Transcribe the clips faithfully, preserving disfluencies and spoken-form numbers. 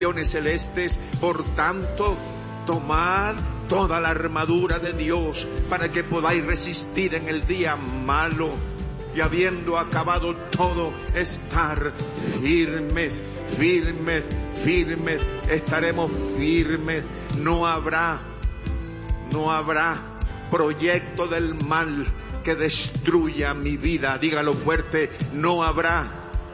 celestes. Por tanto, tomad toda la armadura de Dios para que podáis resistir en el día malo, y habiendo acabado todo, estar firmes, firmes, firmes. Estaremos firmes. No habrá, no habrá proyecto del mal que destruya mi vida. Dígalo fuerte: no habrá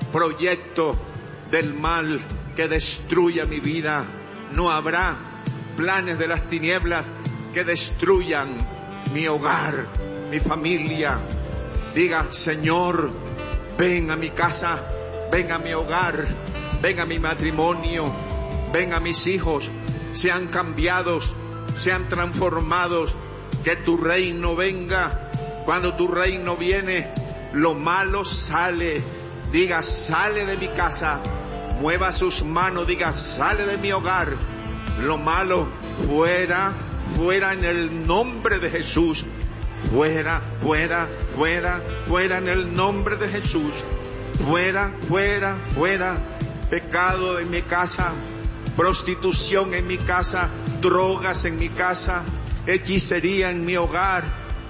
proyecto del mal que destruya mi vida. No habrá planes de las tinieblas que destruyan mi hogar, mi familia. Diga: Señor, ven a mi casa, ven a mi hogar, ven a mi matrimonio, ven a mis hijos. Sean cambiados, sean transformados. Que tu reino venga. Cuando tu reino viene, lo malo sale. Diga: sale de mi casa. Mueva sus manos, diga: sale de mi hogar. Lo malo, fuera, fuera en el nombre de Jesús. Fuera, fuera, fuera, fuera en el nombre de Jesús. Fuera, fuera, fuera. Pecado en mi casa, prostitución en mi casa, drogas en mi casa, hechicería en mi hogar,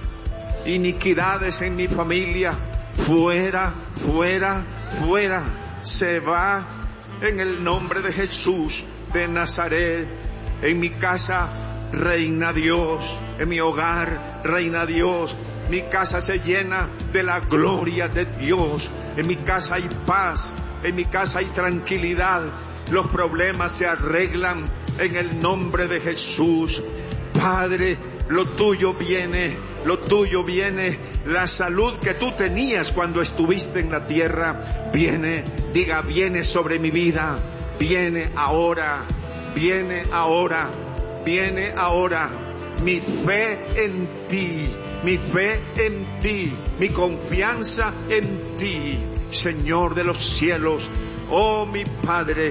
iniquidades en mi familia. Fuera, fuera, fuera. Se va en el nombre de Jesús de Nazaret. En mi casa reina Dios, en mi hogar reina Dios. Mi casa se llena de la gloria de Dios. En mi casa hay paz, en mi casa hay tranquilidad. Los problemas se arreglan en el nombre de Jesús. Padre, lo tuyo viene, lo tuyo viene. La salud que tú tenías cuando estuviste en la tierra viene. Diga: viene sobre mi vida. Viene ahora, viene ahora, viene ahora. Mi fe en ti, mi fe en ti, mi confianza en ti, Señor de los cielos. Oh mi Padre,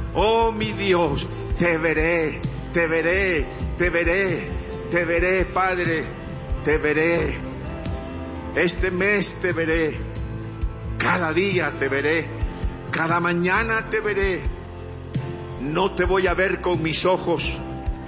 oh mi Dios, te veré, te veré, te veré, te veré, Padre, te veré. Este mes te veré, cada día te veré, cada mañana te veré. No te voy a ver con mis ojos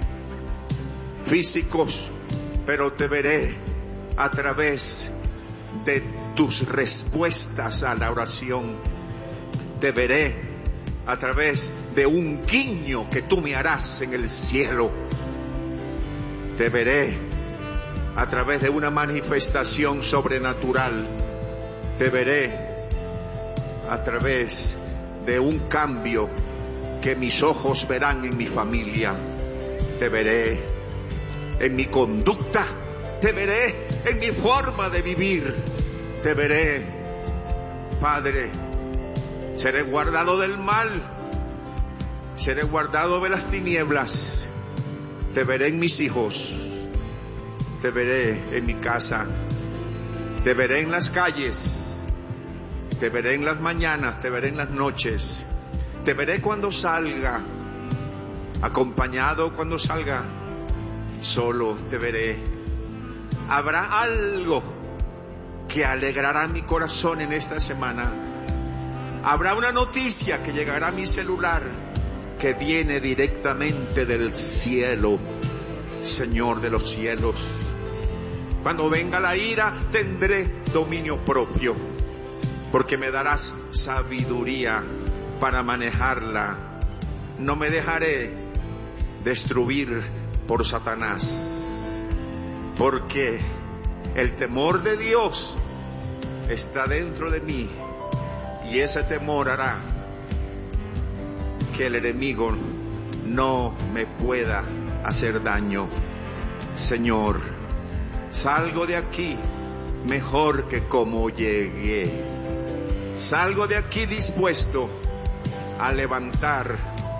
físicos, pero te veré a través de tus respuestas a la oración. Te veré a través de un guiño que tú me harás en el cielo. Te veré a través de una manifestación sobrenatural. Te veré a través de un cambio que mis ojos verán en mi familia. Te veré en mi conducta. Te veré en mi forma de vivir. Te veré, Padre. Seré guardado del mal. Seré guardado de las tinieblas. Te veré en mis hijos. Te veré en mi casa. Te veré en las calles. Te veré en las mañanas. Te veré en las noches. Te veré cuando salga. Acompañado cuando salga. Solo te veré. Habrá algo que alegrará mi corazón en esta semana. Habrá una noticia que llegará a mi celular que viene directamente del cielo, Señor de los cielos. Cuando venga la ira, tendré dominio propio, porque me darás sabiduría para manejarla. No me dejaré destruir por Satanás, porque el temor de Dios está dentro de mí, y ese temor hará que el enemigo no me pueda hacer daño. Señor, salgo de aquí mejor que como llegué. Salgo de aquí dispuesto a levantar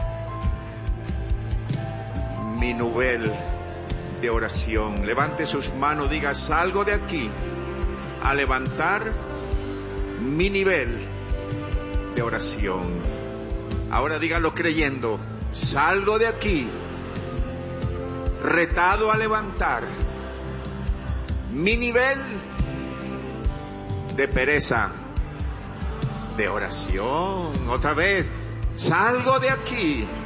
mi nivel de oración. Levante sus manos, diga: salgo de aquí a levantar mi nivel de oración. Ahora dígalo creyendo: salgo de aquí retado a levantar mi nivel de pereza de oración. Otra vez: salgo de aquí